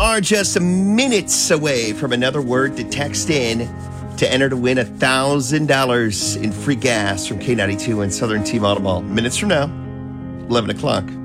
are just minutes away from another word to text in to enter to win $1,000 in free gas from K92 and Southern Team Automall. Minutes from now, 11 o'clock.